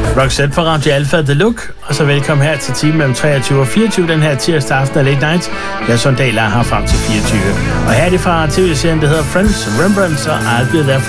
Roxette fra Radio Alpha The Look, og så velkommen her til timen mellem 23 og 24 den her tirsdag aften af Late Night. Jeg er Sondal er her frem til 24. Og her er det fra tv-serien, der hedder Friends, Rembrandts og I'll Be There For